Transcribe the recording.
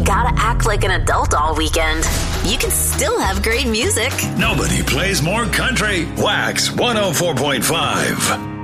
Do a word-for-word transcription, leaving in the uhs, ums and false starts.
gotta act like an adult all weekend. You can still have great music. Nobody plays more country. Wax one oh four point five.